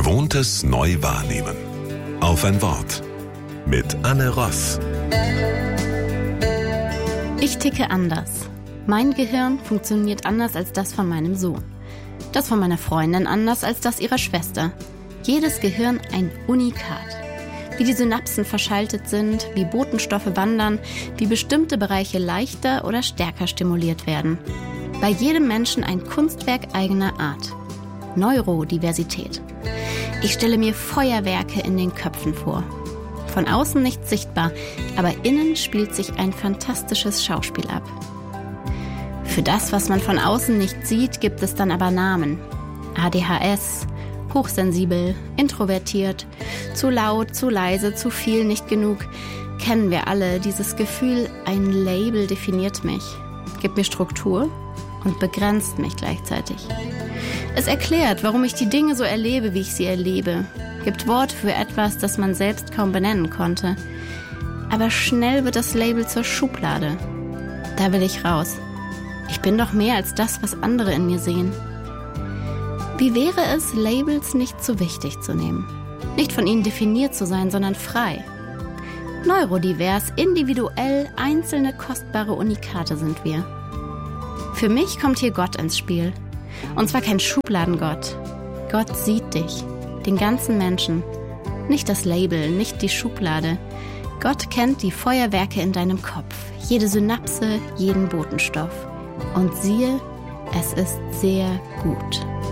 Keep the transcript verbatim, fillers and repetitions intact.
Gewohntes neu wahrnehmen. Auf ein Wort. Mit Anne Ross. Ich ticke anders. Mein Gehirn funktioniert anders als das von meinem Sohn. Das von meiner Freundin anders als das ihrer Schwester. Jedes Gehirn ein Unikat. Wie die Synapsen verschaltet sind, wie Botenstoffe wandern, wie bestimmte Bereiche leichter oder stärker stimuliert werden. Bei jedem Menschen ein Kunstwerk eigener Art. Neurodiversität. Ich stelle mir Feuerwerke in den Köpfen vor. Von außen nicht sichtbar, aber innen spielt sich ein fantastisches Schauspiel ab. Für das, was man von außen nicht sieht, gibt es dann aber Namen. A D H S, hochsensibel, introvertiert, zu laut, zu leise, zu viel, nicht genug. Kennen wir alle dieses Gefühl, ein Label definiert mich, gibt mir Struktur und begrenzt mich gleichzeitig. Es erklärt, warum ich die Dinge so erlebe, wie ich sie erlebe, gibt Worte für etwas, das man selbst kaum benennen konnte. Aber schnell wird das Label zur Schublade. Da will ich raus. Ich bin doch mehr als das, was andere in mir sehen. Wie wäre es, Labels nicht zu wichtig zu nehmen? Nicht von ihnen definiert zu sein, sondern frei. Neurodivers, individuell, einzelne kostbare Unikate sind wir. Für mich kommt hier Gott ins Spiel. Und zwar kein Schubladengott. Gott sieht dich, den ganzen Menschen. Nicht das Label, nicht die Schublade. Gott kennt die Feuerwerke in deinem Kopf, jede Synapse, jeden Botenstoff. Und siehe, es ist sehr gut.